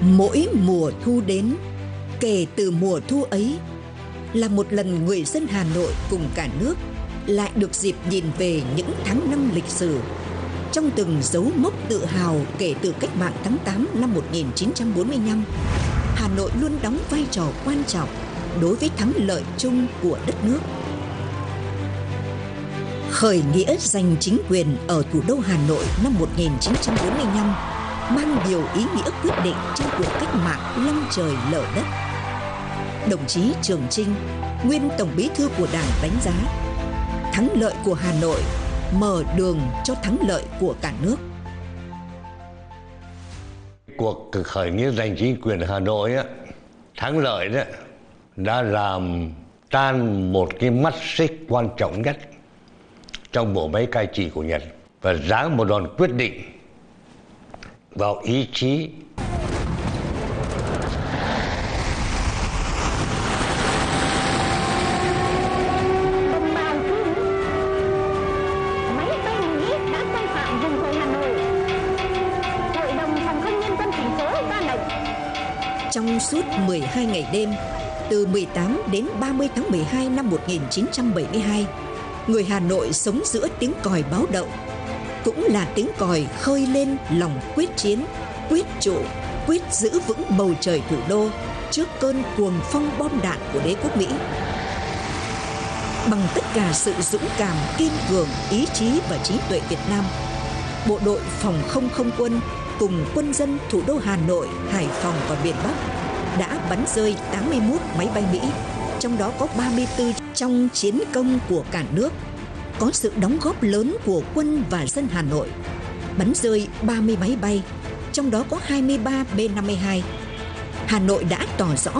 Mỗi mùa thu đến, kể từ mùa thu ấy, là một lần người dân Hà Nội cùng cả nước lại được dịp nhìn về những tháng năm lịch sử. Trong từng dấu mốc tự hào kể từ cách mạng tháng 8 năm 1945, Hà Nội luôn đóng vai trò quan trọng đối với thắng lợi chung của đất nước. Khởi nghĩa giành chính quyền ở thủ đô Hà Nội năm 1945 mang nhiều ý nghĩa quyết định trong cuộc cách mạng long trời lở đất. Đồng chí Trường Chinh, nguyên Tổng Bí thư của Đảng đánh giá, thắng lợi của Hà Nội mở đường cho thắng lợi của cả nước. Cuộc khởi nghĩa giành chính quyền Hà Nội thắng lợi đó đã làm tan một cái mắt xích quan trọng nhất trong bộ máy cai trị của Nhật và giáng một đòn quyết định vào ý chí Trong suốt 12 ngày đêm, từ 18 đến 30 tháng 12 năm 1972, người Hà Nội sống giữa tiếng còi báo động, cũng là tiếng còi khơi lên lòng quyết chiến, quyết trụ, quyết giữ vững bầu trời thủ đô trước cơn cuồng phong bom đạn của đế quốc Mỹ. Bằng tất cả sự dũng cảm, kiên cường, ý chí và trí tuệ Việt Nam, bộ đội phòng không không quân cùng quân dân thủ đô Hà Nội, Hải Phòng và miền Bắc đã bắn rơi 81 máy bay Mỹ, trong đó có 34 trong chiến công của cả nước. Có sự đóng góp lớn của quân và dân Hà Nội, bắn rơi 30 máy bay, trong đó có 23 B-52. Hà Nội đã tỏ rõ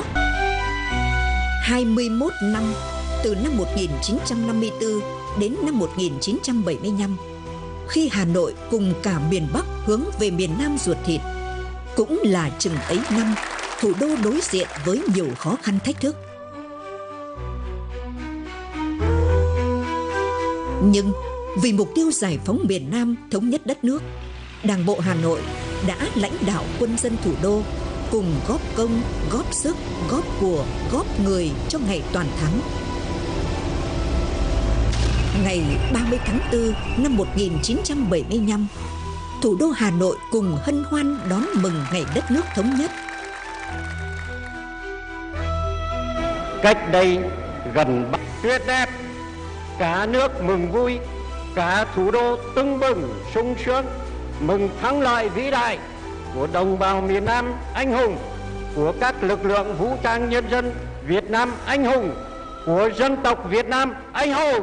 21 năm, từ năm 1954 đến năm 1975, khi Hà Nội cùng cả miền Bắc hướng về miền Nam ruột thịt, cũng là chừng ấy năm thủ đô đối diện với nhiều khó khăn thách thức. Nhưng vì mục tiêu giải phóng miền Nam, thống nhất đất nước, Đảng bộ Hà Nội đã lãnh đạo quân dân thủ đô cùng góp công, góp sức, góp của, góp người cho ngày toàn thắng. Ngày 30 tháng 4 năm 1975, thủ đô Hà Nội cùng hân hoan đón mừng ngày đất nước thống nhất. Cách đây gần tuyết đẹp, cả nước mừng vui, cả thủ đô tưng bừng sung sướng, mừng thắng lợi vĩ đại của đồng bào miền Nam anh hùng, của các lực lượng vũ trang nhân dân Việt Nam anh hùng, của dân tộc Việt Nam anh hùng.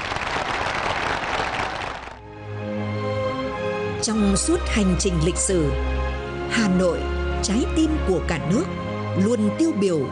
Trong suốt hành trình lịch sử, Hà Nội, trái tim của cả nước, luôn tiêu biểu